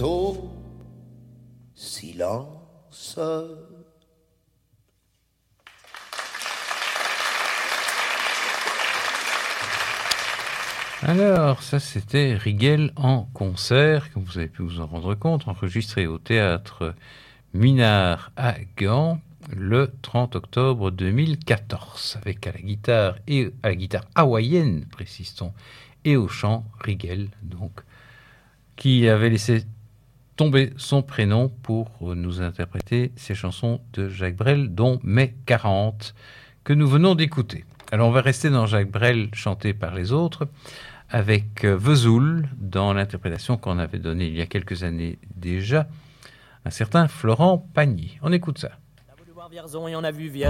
Oh, silence. Alors, ça c'était Rigel en concert, comme vous avez pu vous en rendre compte, enregistré au théâtre Minard à Gand le 30 octobre 2014, avec à la guitare hawaïenne, précise-t-on, et au chant Rigel, donc, qui avait laissé tomber son prénom pour nous interpréter ces chansons de Jacques Brel, dont Mai 40, que nous venons d'écouter. Alors on va rester dans Jacques Brel chanté par les autres, avec Vesoul, dans l'interprétation qu'on avait donnée il y a quelques années déjà, un certain Florent Pagny. On écoute ça. On a voulu voir Vierzon et on a vu Vierzon.